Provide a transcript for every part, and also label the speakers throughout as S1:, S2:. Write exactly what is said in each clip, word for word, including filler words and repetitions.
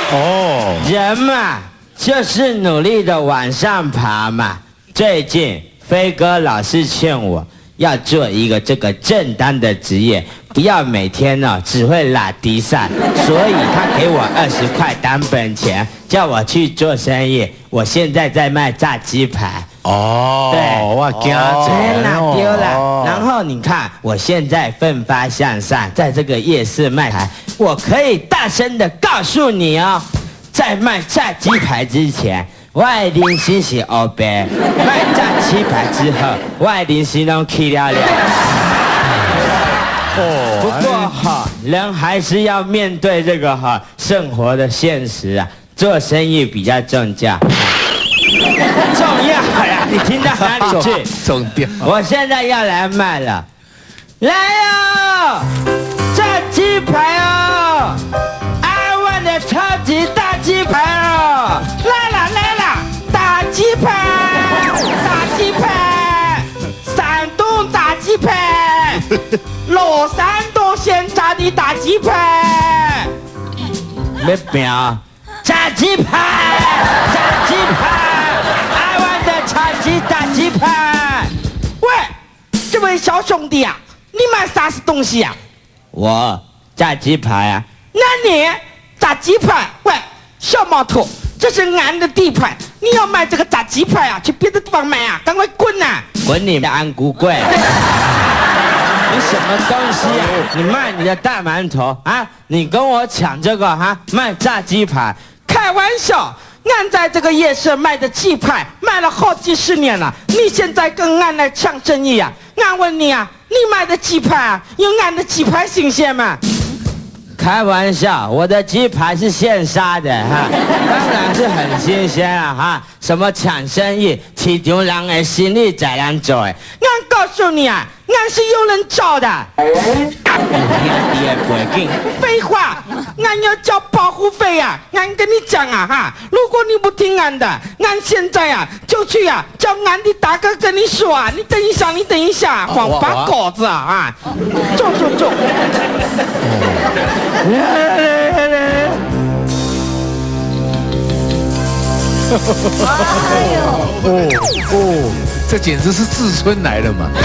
S1: 哦，
S2: 人嘛，就是努力的往上爬嘛。最近飞哥老是劝我要做一个这个正当的职业，不要每天呢、哦、只会拉低赛，所以他给我二十块当本钱，叫我去做生意。我现在在卖炸鸡排。
S1: 哦，
S2: 对，
S1: 我惊
S2: 丢了丢了。
S1: 哦、
S2: 然后你看，我现在奋发向上，在这个夜市卖台，我可以大声的告诉你哦，在卖炸鸡排之前，我的人生是黑白；卖炸鸡排之后，我的人生都起了了。哦，不过哈，人还是要面对这个哈生活的现实啊，做生意比较重要。重要呀！你听到哪里去？
S1: 重点。
S2: 我现在要来卖了，来哦，炸鸡排哦，阿万的超级大鸡排哦，来了来了，大鸡排，大鸡排，山东大鸡排，老山东现炸的大鸡排，没饼，炸鸡排，炸鸡排。超级大鸡排！喂，这位小兄弟啊，你卖啥子东西啊？我炸鸡排啊。那你炸鸡排？喂，小毛头，这是俺的地盘，你要卖这个炸鸡排啊，去别的地方卖啊，赶快滚啊！滚你的安菇贵！你什么东西啊？你卖你的大馒头啊？你跟我抢这个哈、啊？卖炸鸡排？开玩笑！俺在这个夜市卖的鸡排卖了好几十年了，你现在跟俺来抢生意啊？俺问你啊，你卖的鸡排啊，有俺的鸡排新鲜吗？开玩笑，我的鸡排是现杀的哈，当然是很新鲜了哈。什么抢生意，市场人的心里在咱做的。俺告诉你啊，俺是有人找的。废话，俺要交保护费啊！俺跟你讲啊哈，如果你不听俺的，俺现在啊就去啊叫俺的大哥跟你说啊，你等一下，你等一下，黄八狗子啊啊！走走走。来来来来。
S1: 哎呦！哦哦，这简直是至春来了嘛！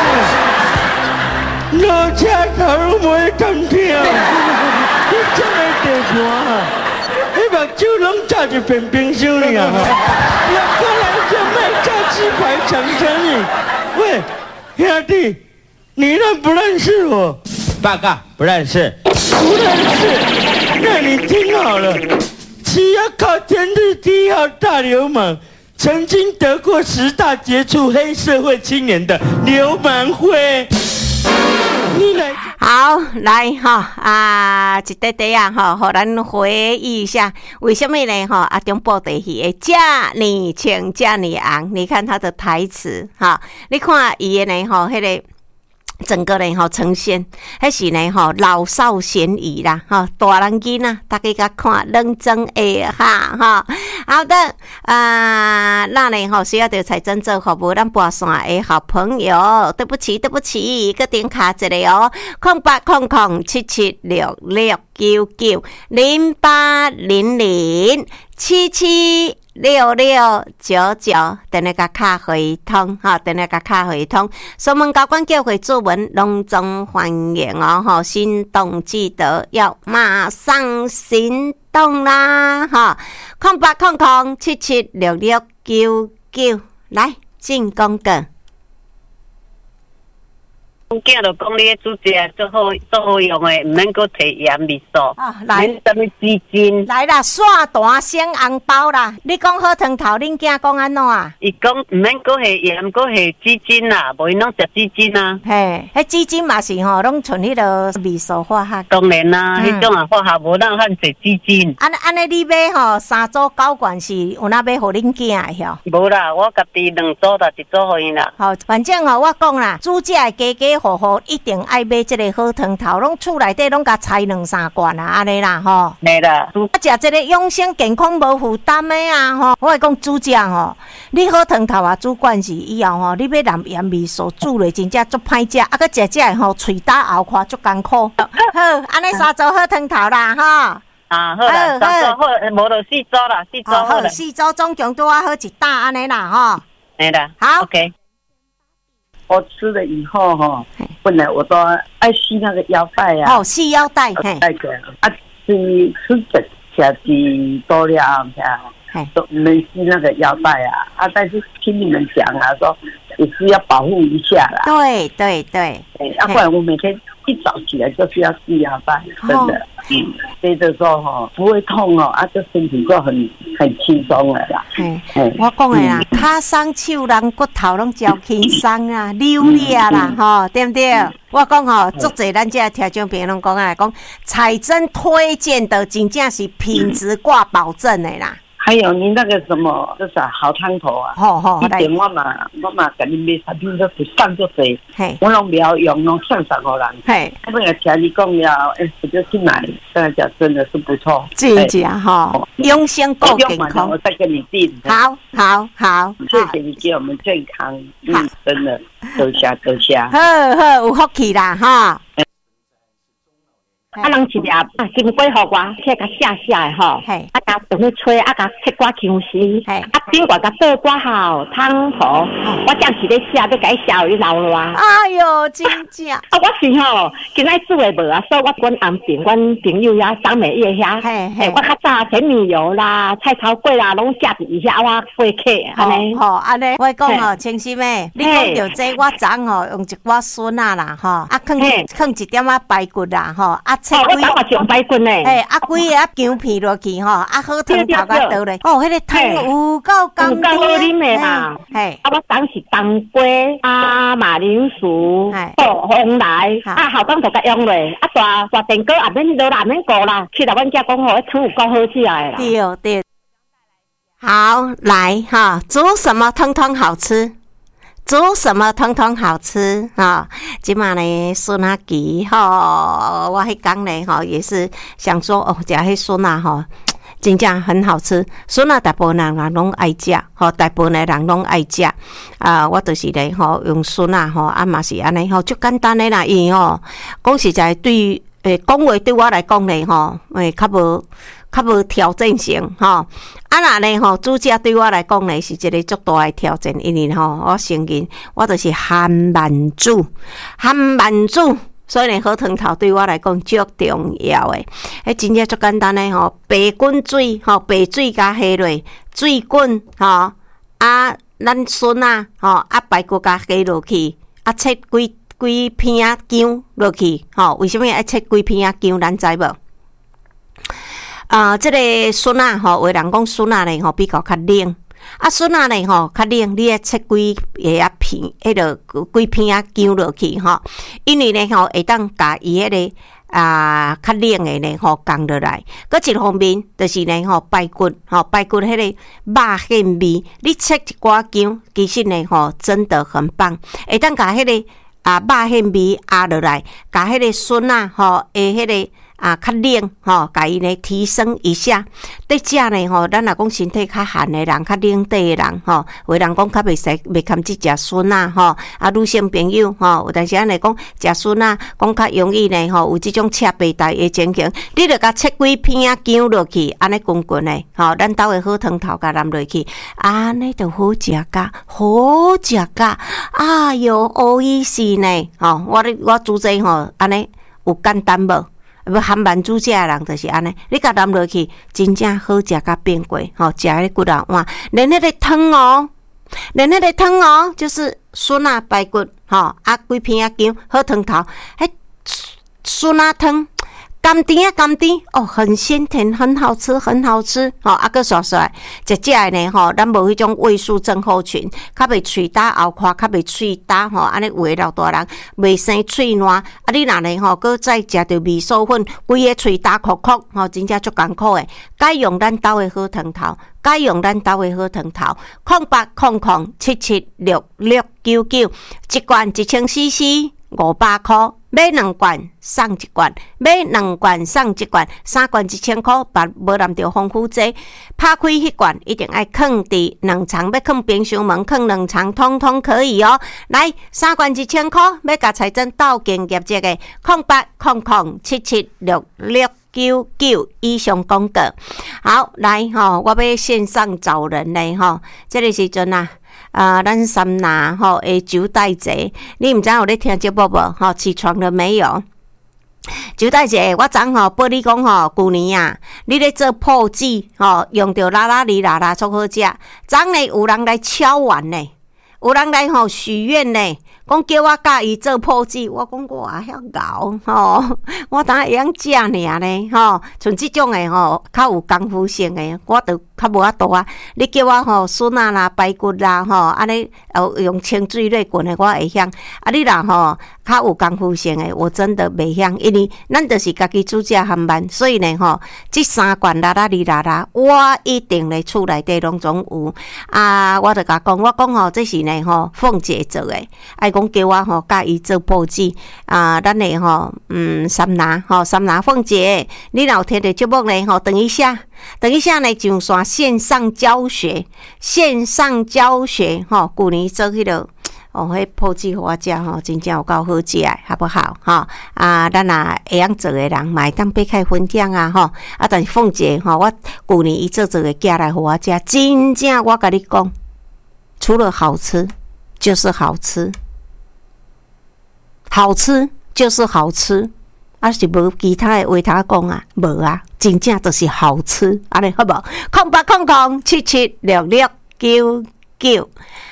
S2: 老车头都没看片，你真的地盘啊！你把酒拢炸就变冰箱了啊！两个人就卖炸鸡排抢生意。喂，兄弟，你认不认识我？报告，不认识。不认识？那你听好了，只要靠天日第一号大流氓。曾经得过十大杰出黑社会青年的刘满辉，你来
S3: 好来哈啊，一块块啊哈，互咱回忆一下，为什么呢哈？啊，中部地区的假你青假你红，你看他的台词哈，你看伊的呢哈，迄个。整个呢吼呈现，迄是呢吼老少咸宜啦，吼大人囡仔大家甲看认真的哈哈。好的，啊、呃，那呢吼需要着财政做服务，咱跋线的好朋友，对不起对不起，个点卡一个哦，空八空空七七六六九九零八零零七七。六六九九，等那个卡回通哈，等那个卡回通。所门高官叫回作文，隆重欢迎哦哈！心动记得要马上行动啦哈！空八空空七七六六九九，来进广告。
S4: 囝就讲你煮食做好做好用的，唔免搁摕盐味素，
S3: 啊，来，
S4: 免什么鸡精。
S3: 来啦，刷单先红包啦！你讲好汤头，恁囝讲安怎啊？
S4: 伊讲唔免搁下盐，搁下鸡精啦，无伊拢食鸡精啊。
S3: 嘿，迄鸡精嘛是吼，拢存迄个味素化学。
S4: 当然啦，迄、嗯、种啊化学无咱汉侪鸡精。
S3: 安安尼你买吼三组九罐是有哪买互恁囝的吼？
S4: 无啦，我家己两组啦，一组互因啦。
S3: 好，反正吼我讲啦，煮食的家家户户一定爱买这个好汤头，拢厝内底拢甲采两三罐啊，安尼啦吼。
S4: 没啦，
S3: 啊，食这个养生健康无负担的啊吼。我讲煮食吼，你好汤头啊，煮惯是以后吼，你要蓝盐味素煮落真正足歹食，啊，佮食食的吼，喙焦后看足艰苦。好，安尼三组好汤头啦吼。
S4: 啊，好啦，三组好，无就四组啦，四组好啦。
S3: 四组总共拄啊好一打安尼啦吼。
S4: 哎啦，
S3: 好
S4: ，OK。
S5: 我吃了以后哈，本来我都爱吸那个腰带呀。
S3: 哦，系腰带，嘿。
S5: 那个啊，吃吃整下去多了呀，都没吸那个腰带啊。啊，但是听你们讲啊，说也是要保护一下啦。
S3: 对对对。
S5: 哎，要不然我每天一早起来就是要系腰带，真的。嗯，接着说哈不会痛哦，啊，这身体就很很轻松了啦。
S3: 嘿，我讲的啦，脚松手人骨头拢较轻松啊，溜力啊啦，吼，对不对？我讲吼，足侪咱这听众朋友拢讲啊，讲彩珍推荐的真正是品质挂保证的啦。
S5: 还有你那个什么，就是好汤头啊，
S3: 好好，
S5: 一点我嘛，我嘛给你买产品，就是上就多，我拢不要用，拢上上好人。嘿，那个听你讲了，哎，我就去买，这样讲真的是不错，
S3: 真假哈，养生够健康。
S5: 我再跟你订。
S3: 好，好，好，
S5: 谢谢你给我们健康，嗯，真的，多谢多谢。
S3: 好好，有福气啦哈。
S6: 啊，人一粒啊，金龟互我，去甲写写的吼，啊，甲用去吹，啊，甲切瓜姜丝，啊，顶挂甲倒瓜好汤头，我暂时咧写，要甲伊写有流烂。
S3: 哎哟，真正！
S6: 啊，我是吼，今仔煮的无啊，所以我阮安平，阮朋友遐张美叶遐，嘿嘿，我较早甜米油啦、菜头粿啦，拢写伫伊遐，我过客安尼。
S3: 吼，安尼，我讲吼，清心诶，你讲着这，我昨吼用一寡笋啊啦，吼，啊，放放一点仔排骨啦，吼，啊。
S6: 哦，我当嘛上排骨呢。
S3: 哎，啊，几个啊姜片落去吼，啊好汤头甲倒咧。哦，迄个汤有够甘甜，有够好啉的啦。嘿，啊，我当是当归啊、马铃薯、豆红来，啊，好汤头甲用落，啊大大电锅也免落啦，免过啦。去到阮家讲吼，迄汤有够好食的啦。对对。好，来哈，煮什么汤汤好吃？煮什么通通好吃啊！今嘛呢，孙阿吉吼，我迄讲呢吼，也是想说哦，食迄孙啊吼，真正很好吃。孙啊，大部分人拢爱食，吼，大部分的人拢爱食。啊，我就是咧吼，用孙啊吼，啊嘛是安尼吼，足简单的啦，伊吼，讲实在对诶，讲话对我来讲咧吼，诶，较无。较无挑战性吼，啊那呢吼，煮食对我来讲呢是一个足大的挑战，因为吼我承认我就是憨慢煮，憨慢煮，所以呢好汤头对我来讲足重要的。迄真正足简单的吼，白滚水吼，白水加下落，水滚吼，啊咱笋啊吼，啊排骨加下落去，啊切几几片啊姜落去吼，为什么爱切几片啊姜？咱知无？啊，这个笋啊，吼，有人讲笋啊咧，吼比较较冷，啊笋啊咧，吼较冷，你爱切几个啊片，迄个几片啊姜落去，吼，因为咧，吼会当甲伊迄个啊较冷的咧，吼降落来。搁一方面，就是咧，吼排骨，吼排骨迄个肉馅味，你切一寡姜，其实咧，吼真的很棒，会当甲迄个啊肉馅味压落来，甲迄个笋啊，吼诶迄个。啊，较冷吼，甲伊呢提升一下。在食呢吼，咱若讲身体较寒的人、较冷底的人吼，有人讲较袂使袂堪去食笋啊吼。啊，女性朋友吼，有当时咱来讲食笋啊，讲较容易呢吼，有即种赤白带的情形，你着甲切几片啊姜落去，安尼滚滚的吼，咱兜的好汤头甲淋落去，安尼就好食甲，好食甲。哎哟，好意思呢吼，我咧我煮这吼，安尼有简单无？要含慢煮食的人就是安尼，你甲淋落去，真正好食甲变过吼，食迄骨头哇，连迄个汤哦，连迄个汤哦，就是笋啊排骨吼，啊几片啊姜，好汤头，迄笋啊汤。甘甜啊，甘甜哦，很鲜甜，很好吃，很好吃吼。啊，个刷刷，食食的呢吼，咱无迄种胃素症候群，较袂喙焦后夸，较袂喙焦吼，安尼有诶老大人袂生喙烂。啊，你若呢吼，搁再食着味素粉，规个喙焦哭哭吼，真正足艰苦诶。该用咱兜诶好汤头，该用咱兜诶好汤头，空八空空七七六六九九，一罐一千 C C。五百块，买两罐送一罐，买两罐送一罐，三罐一千块，别无难着丰富剂。拍开迄罐一定爱放伫冷藏，要放冰箱门，放冷藏，通通可以哦。来，三罐一千块，要甲财政斗建业绩的，空八空空七七六六九九。以上讲过。好，来吼，我要线上找人嘞吼，这个时阵啊。啊、呃，咱三拿吼诶，周代节，你毋知有咧听节目无？吼，起床了没有？周代节，我昨吼报你讲吼，旧年啊，你咧做破纸吼，用着啦啦哩啦啦足好食。昨呢有人来敲碗呢，有人来吼许愿呢。讲叫我教伊做破纸，我讲我也遐熬吼，我当会晓食尔呢吼，像即种诶吼，较有功夫性诶，我著较无法度啊。你叫我吼笋啊啦、排骨啦吼，安尼呃用清水类滚诶，我会晓。啊，你若吼较有功夫性诶，我真的袂晓，因为咱著是家己煮食含慢，所以呢吼，即三罐啦啦哩啦啦，我一定咧厝内底拢总有。啊，我著甲讲，我讲吼，这是呢吼凤姐做诶，哎。讲叫我吼教伊做报纸啊，咱诶吼，嗯，三拿吼，三拿凤姐，你若有听到节目呢吼，等一下，等一下呢上线线上教学，线上教学吼，旧年做迄个哦，迄报纸互我食吼，真正有够好食诶，好不好？吼啊，咱若会晓做诶人，嘛会当擘开分享啊吼，啊，但是凤姐吼，我旧年伊做做诶寄来互我食，真正我甲你讲，除了好吃就是好吃。好吃就是好吃，啊是无其他的话他讲啊，无啊，真正就是好吃，安尼好无？空八空空七七六六九九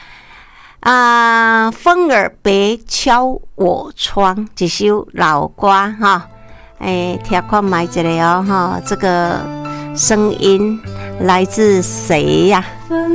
S3: 啊，风儿别敲我窗，一首老歌哈，诶、欸，听看卖一个哦哈，这个声音来自谁呀、啊？